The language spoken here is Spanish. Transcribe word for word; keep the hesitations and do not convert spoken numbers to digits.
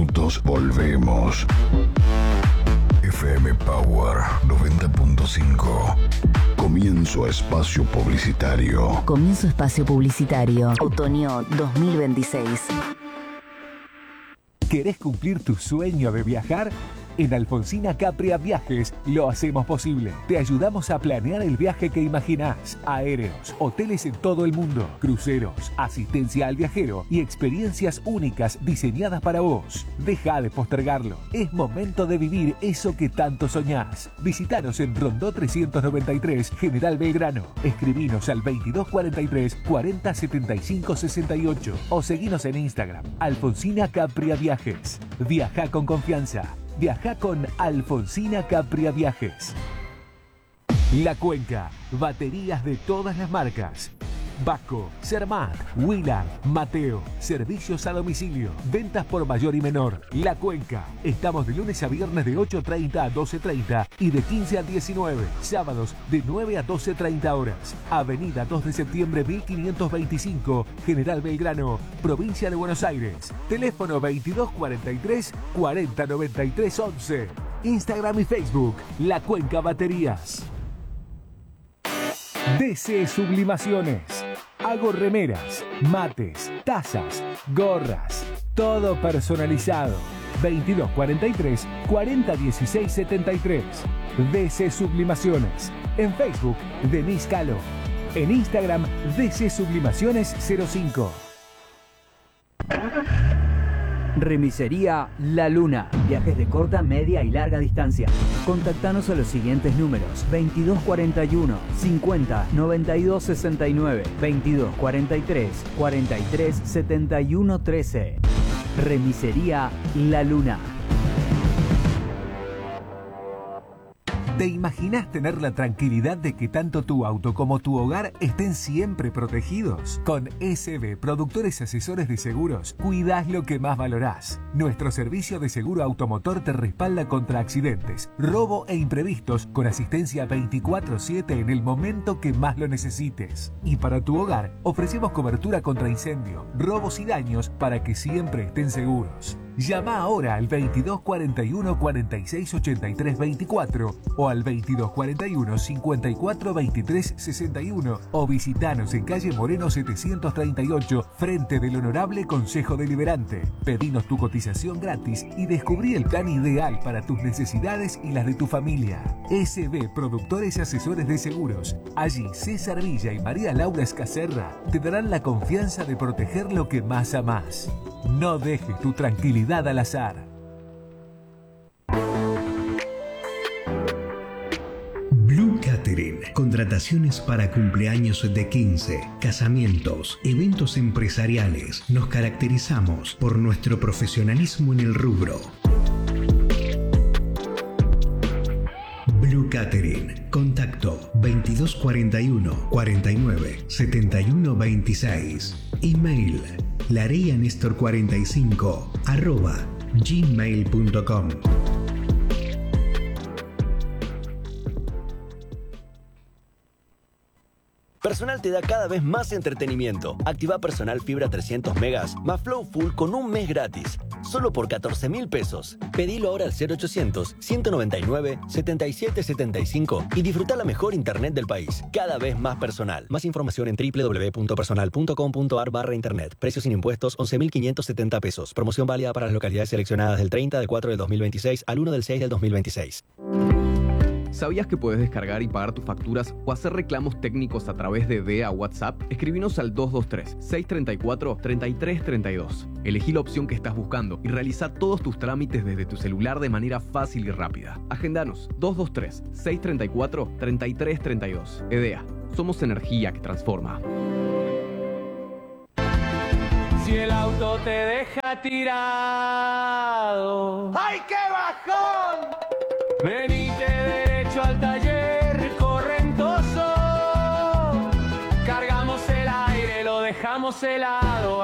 minutos volvemos. F M Power noventa punto cinco. Comienzo espacio publicitario. Comienzo espacio publicitario. Otoño dos mil veintiséis. ¿Querés cumplir tu sueño de viajar? En Alfonsina Capria Viajes lo hacemos posible. Te ayudamos a planear el viaje que imaginás. Aéreos, hoteles en todo el mundo, cruceros, asistencia al viajero y experiencias únicas diseñadas para vos. Deja de postergarlo. Es momento de vivir eso que tanto soñás. Visítanos en Rondó trescientos noventa y tres, General Belgrano. Escribinos al veintidós cuarenta y tres, cuarenta setenta y cinco sesenta y ocho o seguinos en Instagram. Alfonsina Capria Viajes. Viaja con confianza. Viaja con Alfonsina Capria Viajes. La Cuenca, baterías de todas las marcas. Vasco, Cermat, Willard, Mateo, servicios a domicilio, ventas por mayor y menor. La Cuenca, estamos de lunes a viernes de ocho treinta a doce treinta y de quince a diecinueve, sábados de nueve a doce treinta horas. Avenida dos de septiembre mil quinientos veinticinco, General Belgrano, provincia de Buenos Aires. Teléfono veintidós cuarenta y tres, cuarenta noventa y tres once. Instagram y Facebook, La Cuenca Baterías. D C Sublimaciones. Hago remeras, mates, tazas, gorras, todo personalizado. veintidós cuarenta y tres, cuarenta dieciséis setenta y tres. D C Sublimaciones. En Facebook, Denise Calo. En Instagram, D C Sublimaciones cero cinco. Remisería La Luna. Viajes de corta, media y larga distancia. Contactanos a los siguientes números: veintidós cuarenta y uno, cincuenta, noventa y dos sesenta y nueve, veintidós cuarenta y tres, cuarenta y tres setenta y uno trece. Remisería La Luna. ¿Te imaginas tener la tranquilidad de que tanto tu auto como tu hogar estén siempre protegidos? Con S B, Productores Asesores de Seguros, cuidás lo que más valorás. Nuestro servicio de seguro automotor te respalda contra accidentes, robo e imprevistos con asistencia veinticuatro siete en el momento que más lo necesites. Y para tu hogar, ofrecemos cobertura contra incendio, robos y daños para que siempre estén seguros. Llama ahora al veintidós cuarenta y uno, cuarenta y seis ochenta y tres veinticuatro o al veintidós cuarenta y uno, cincuenta y cuatro veintitrés sesenta y uno o visitanos en calle Moreno setecientos treinta y ocho frente del Honorable Consejo Deliberante. Pedinos tu cotización gratis y descubrí el plan ideal para tus necesidades y las de tu familia. S B Productores Asesores de Seguros. Allí César Villa y María Laura Escacerra te darán la confianza de proteger lo que más amás. No dejes tu tranquilidad al azar. Blue Catering. Contrataciones para cumpleaños de quince, casamientos, eventos empresariales. Nos caracterizamos por nuestro profesionalismo en el rubro. Blue Catering. Contacto veintidós cuarenta y uno, cuarenta y nueve, setenta y uno veintiséis. Email lareianestor cuarenta y cinco arroba gmail punto com. Personal te da cada vez más entretenimiento. Activa Personal Fibra trescientos megas más Flow Full con un mes gratis. Solo por catorce mil pesos. Pedilo ahora al cero ochocientos, ciento noventa y nueve, setenta y siete setenta y cinco y disfruta la mejor internet del país. Cada vez más personal. Más información en doble u doble u doble u punto personal punto com punto a r barra internet. Precios sin impuestos once mil quinientos setenta pesos. Promoción válida para las localidades seleccionadas del treinta del cuatro del dos mil veintiséis al uno del seis del dos mil veintiséis. ¿Sabías que puedes descargar y pagar tus facturas o hacer reclamos técnicos a través de D E A WhatsApp? Escribinos al dos dos tres, seis tres cuatro, tres tres tres dos. Elegí la opción que estás buscando y realiza todos tus trámites desde tu celular de manera fácil y rápida. Agendanos dos dos tres, seis tres cuatro, tres tres tres dos. E D E A. Somos energía que transforma. Si el auto te deja tirado, ¡ay, qué bajón! Venite derecho al taller Correntoso. Cargamos el aire, lo dejamos helado.